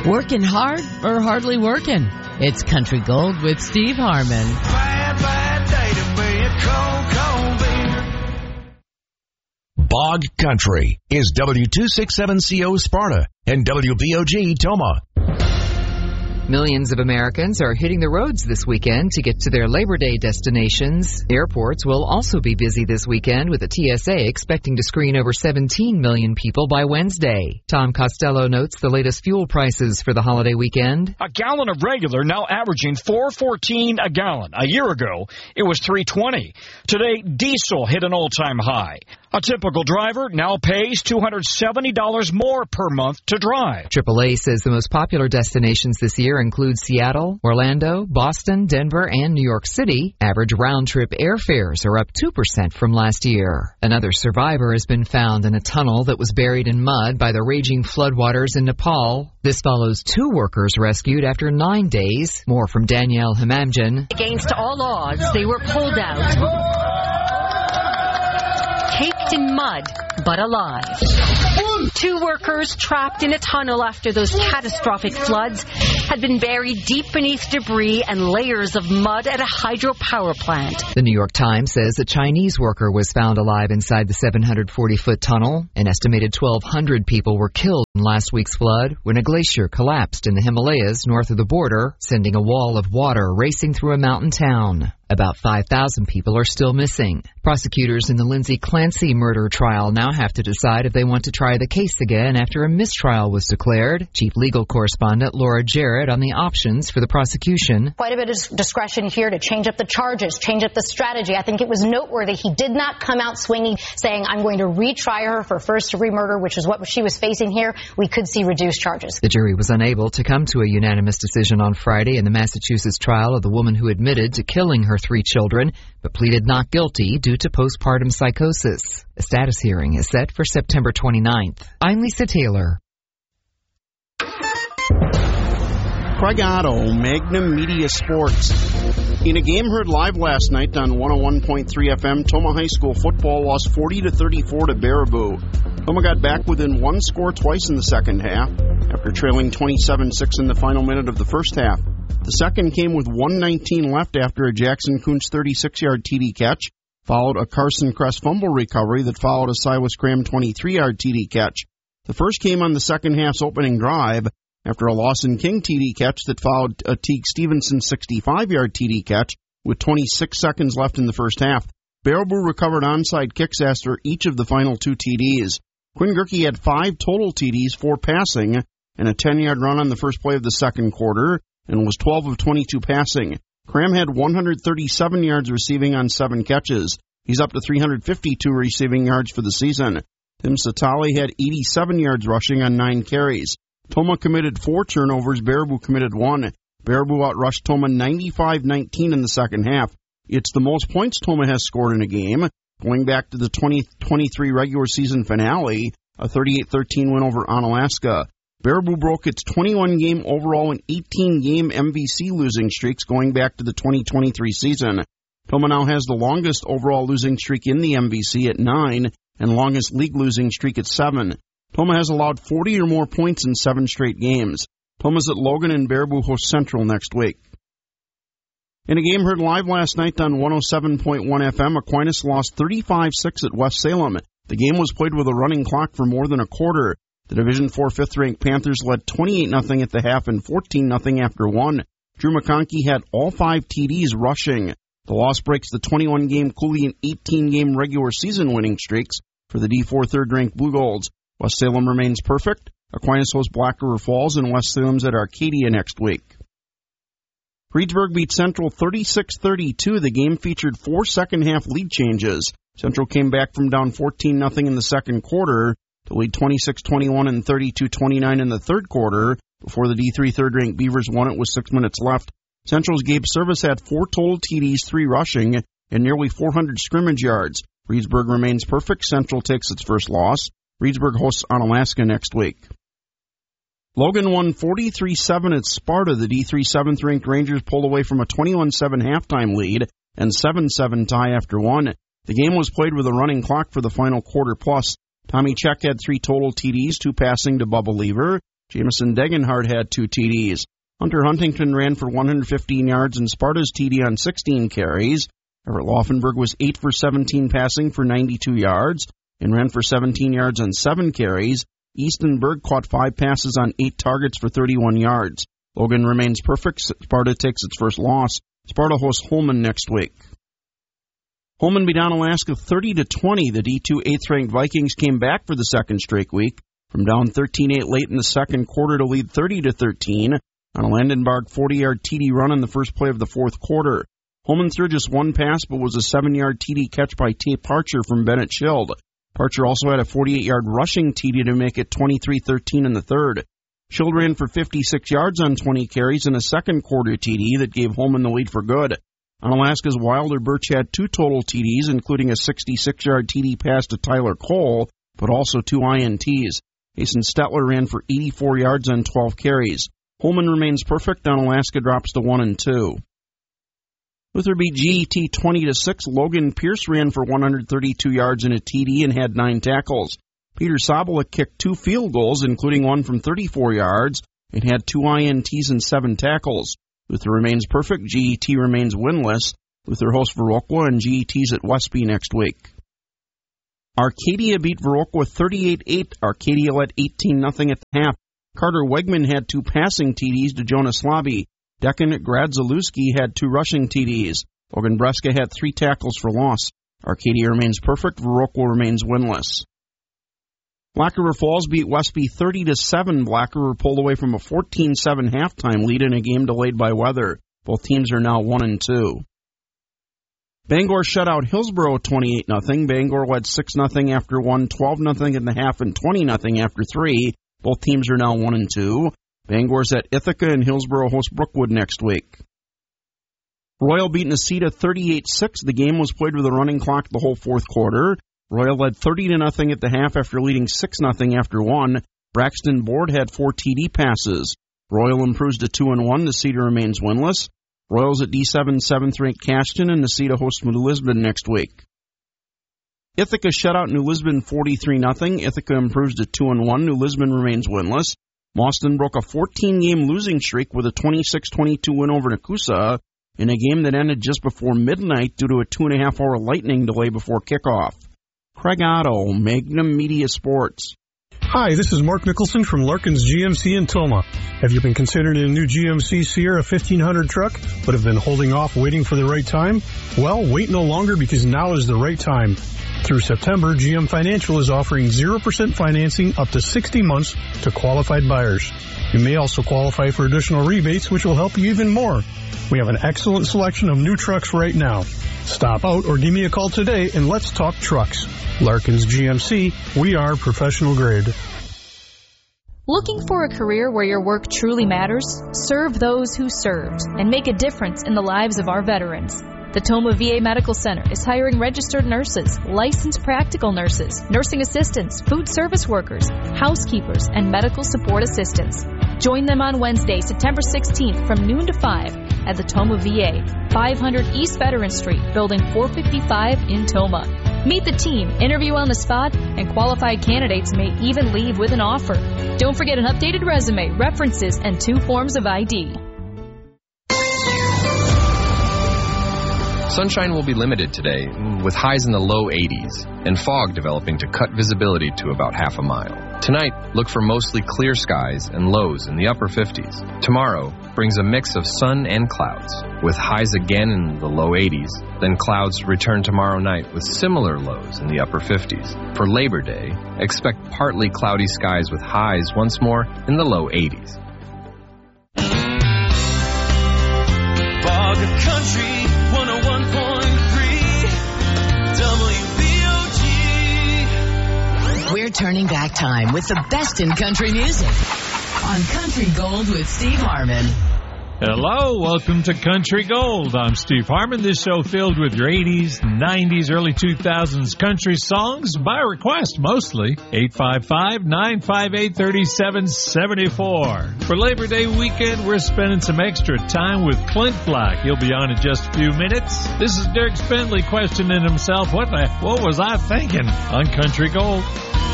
Working hard or hardly working? It's Country Gold with Steve Harmon. Bad, bad day to be a cold, cold beer. Bog Country is W267CO Sparta and WBOG Toma. Millions of Americans are hitting the roads this weekend to get to their Labor Day destinations. Airports will also be busy this weekend, with the TSA expecting to screen over 17 million people by Wednesday. Tom Costello notes the latest fuel prices for the holiday weekend. A gallon of regular now averaging $4.14 a gallon. A year ago, it was $3.20. Today, diesel hit an all-time high. A typical driver now pays $270 more per month to drive. AAA says the most popular destinations this year include Seattle, Orlando, Boston, Denver, and New York City. Average round-trip airfares are up 2% from last year. Another survivor has been found in a tunnel that was buried in mud by the raging floodwaters in Nepal. This follows 2 workers rescued after 9 days. More from Danielle Himamjan. Against all odds, they were pulled out, caked in mud, but alive. 2 workers trapped in a tunnel after those catastrophic floods had been buried deep beneath debris and layers of mud at a hydropower plant. The New York Times says a Chinese worker was found alive inside the 740-foot tunnel. An estimated 1,200 people were killed in last week's flood when a glacier collapsed in the Himalayas north of the border, sending a wall of water racing through a mountain town. About 5,000 people are still missing. Prosecutors in the Lindsay Clancy murder trial now have to decide if they want to try the case again after a mistrial was declared. Chief legal correspondent Laura Jarrett on the options for the prosecution. Quite a bit of discretion here to change up the charges, change up the strategy. I think it was noteworthy he did not come out swinging, saying, I'm going to retry her for first-degree murder, which is what she was facing here. We could see reduced charges. The jury was unable to come to a unanimous decision on Friday in the Massachusetts trial of the woman who admitted to killing her 3 children, but pleaded not guilty due to postpartum psychosis. A status hearing is set for September 29th. I'm Lisa Taylor. Craig Otto, Magnum Media Sports. In a game heard live last night on 101.3 FM, Toma High School football lost 40-34 to Baraboo. Toma got back within 1 score twice in the second half, after trailing 27-6 in the final minute of the first half. The second came with 1:19 left after a Jackson Kuntz 36-yard TD catch, followed a Carson Kress fumble recovery that followed a Silas Graham 23-yard TD catch. The first came on the second half's opening drive after a Lawson King TD catch that followed a Teague Stevenson 65-yard TD catch with 26 seconds left in the first half. Baraboo recovered onside kicks after each of the final 2 TDs. Quinn Gerke had 5 total TDs, 4 passing, and a 10-yard run on the first play of the second quarter, and was 12 of 22 passing. Cram had 137 yards receiving on 7 catches. He's up to 352 receiving yards for the season. Tim Satali had 87 yards rushing on 9 carries. Toma committed 4 turnovers. Baraboo committed 1. Baraboo outrushed Toma 95-19 in the second half. It's the most points Toma has scored in a game, going back to the 2023 regular season finale, a 38-13 win over Onalaska. Baraboo broke its 21-game overall and 18-game MVC losing streaks going back to the 2023 season. Toma now has the longest overall losing streak in the MVC at 9 and longest league losing streak at 7. Toma has allowed 40 or more points in 7 straight games. Toma's at Logan and Baraboo host Central next week. In a game heard live last night on 107.1 FM, Aquinas lost 35-6 at West Salem. The game was played with a running clock for more than a quarter. The Division IV fifth-ranked Panthers led 28-0 at the half and 14-0 after 1. Drew McConkey had all 5 TDs rushing. The loss breaks the 21-game Cooley and 18-game regular season winning streaks for the D4 third-ranked Blue Golds. West Salem remains perfect. Aquinas hosts Black River Falls, and West Salem's at Arcadia next week. Reedsburg beat Central 36-32. The game featured 4 second-half lead changes. Central came back from down 14-0 in the second quarter to lead 26-21 and 32-29 in the third quarter before the D3 third-ranked Beavers won it with 6 minutes left. Central's Gabe Service had 4 total TDs, 3 rushing, and nearly 400 scrimmage yards. Reedsburg remains perfect. Central takes its first loss. Reedsburg hosts Onalaska next week. Logan won 43-7 at Sparta. The D3 7th-ranked Rangers pulled away from a 21-7 halftime lead and 7-7 tie after 1. The game was played with a running clock for the final quarter plus. Tommy Czech had 3 total TDs, 2 passing to Bubba Lever. Jamison Degenhardt had 2 TDs. Hunter Huntington ran for 115 yards in Sparta's TD on 16 carries. Everett Laufenberg was 8 for 17 passing for 92 yards and ran for 17 yards on 7 carries. Easton Berg caught 5 passes on 8 targets for 31 yards. Logan remains perfect. Sparta takes its first loss. Sparta hosts Holman next week. Holman beat Onalaska 30-20. The D2 8th-ranked Vikings came back for the second straight week from down 13-8 late in the second quarter to lead 30-13 on a Landenbarg 40-yard TD run in the first play of the fourth quarter. Holman threw just 1 pass, but was a 7-yard TD catch by Tate Parcher from Bennett Schild. Parcher also had a 48-yard rushing TD to make it 23-13 in the third. Schild ran for 56 yards on 20 carries in a second quarter TD that gave Holman the lead for good. Onalaska's Wilder Birch had 2 total TDs, including a 66-yard TD pass to Tyler Cole, but also 2 INTs. Jason Stetler ran for 84 yards on 12 carries. Holman remains perfect. Onalaska drops to 1-2. Luther beat GET 20-6. Logan Pierce ran for 132 yards in a TD and had 9 tackles. Peter Sobolik kicked 2 field goals, including one from 34 yards, and had 2 INTs and 7 tackles. Luther remains perfect. GET remains winless. Luther hosts Viroqua and GET's at Westby next week. Arcadia beat Viroqua 38-8. Arcadia led 18-0 at the half. Carter Wegman had 2 passing TDs to Jonas Slaby. Declan Gradzalewski had 2 rushing TDs. Logan Breska had 3 tackles for loss. Arcadia remains perfect. Viroqua remains winless. Black River Falls beat Westby 30-7. Black River pulled away from a 14-7 halftime lead in a game delayed by weather. Both teams are now 1-2. Bangor shut out Hillsborough 28-0. Bangor led 6-0 after 1, 12-0 in the half, and 20-0 after 3. Both teams are now 1-2. Bangor's at Ithaca, and Hillsborough hosts Brookwood next week. Royal beat Necedah 38-6. The game was played with a running clock the whole fourth quarter. Royal led 30-0 at the half after leading 6-0 after 1. Braxton Board had 4 TD passes. Royal improves to 2-1. Necedah remains winless. Royals at D7 7th-ranked Cashton, and Necedah hosts New Lisbon next week. Ithaca shut out New Lisbon 43-0. Ithaca improves to 2-1. New Lisbon remains winless. Mauston broke a 14-game losing streak with a 26-22 win over Nakusa in a game that ended just before midnight due to a 2.5-hour lightning delay before kickoff. Craig Otto, Magnum Media Sports. Hi, this is Mark Nicholson from Larkin's GMC in Toma. Have you been considering a new GMC Sierra 1500 truck, but have been holding off waiting for the right time? Well, wait no longer, because now is the right time. Through September, GM Financial is offering 0% financing up to 60 months to qualified buyers. You may also qualify for additional rebates, which will help you even more. We have an excellent selection of new trucks right now. Stop out or give me a call today and let's talk trucks. Larkin's GMC, we are professional grade. Looking for a career where your work truly matters? Serve those who served and make a difference in the lives of our veterans. The Toma VA Medical Center is hiring registered nurses, licensed practical nurses, nursing assistants, food service workers, housekeepers, and medical support assistants. Join them on Wednesday, September 16th from noon to 5 at the Toma VA, 500 East Veteran Street, Building 455 in Toma. Meet the team, interview on the spot, and qualified candidates may even leave with an offer. Don't forget an updated resume, references, and 2 forms of ID. Sunshine will be limited today, with highs in the low 80s, and fog developing to cut visibility to about half a mile. Tonight, look for mostly clear skies and lows in the upper 50s. Tomorrow brings a mix of sun and clouds, with highs again in the low 80s. Then clouds return tomorrow night with similar lows in the upper 50s. For Labor Day, expect partly cloudy skies with highs once more in the low 80s. Fog of Country 101.3 WBOG. We're turning back time with the best in country music on Country Gold with Steve Harmon. Hello, welcome to Country Gold. I'm Steve Harmon. This show filled with your 80s, 90s, early 2000s country songs by request mostly. 855-958-3774. For Labor Day weekend, we're spending some extra time with Clint Black. He'll be on in just a few minutes. This is Dirk Spindley questioning himself. What was I thinking on Country Gold?